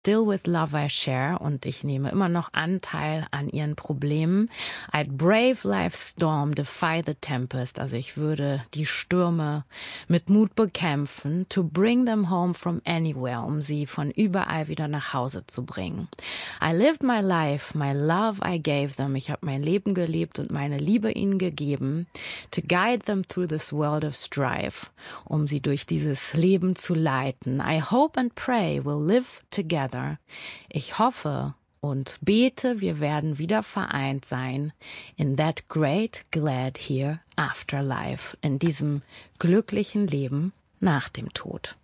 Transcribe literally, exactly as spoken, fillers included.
still with love I share und ich nehme immer noch Anteil an ihren Problemen. I'd brave life's storm, defy the tempest. Also ich würde die Stürme mit Mut bekämpfen. To bring them home from anywhere, um sie von überall wieder nach Hause zu bringen. I lived my life, my love I gave them. Ich habe mein Leben gelebt und meine Liebe ihnen gegeben. To guide them through this world of strife, um sie durch dieses Leben zu leiten. I hope and pray we'll live together. Ich hoffe und bete, wir werden wieder vereint sein in that great, glad here afterlife, in diesem glücklichen Leben nach dem Tod.